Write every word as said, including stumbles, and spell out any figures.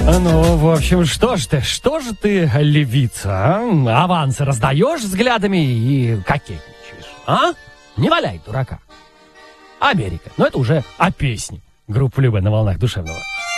Ну, в общем, что ж ты, что же ты, левица, а? Авансы раздаешь взглядами и кокетничаешь, а? Не валяй дурака. Америка. Но это уже о песне. Группа Любэ на волнах душевного.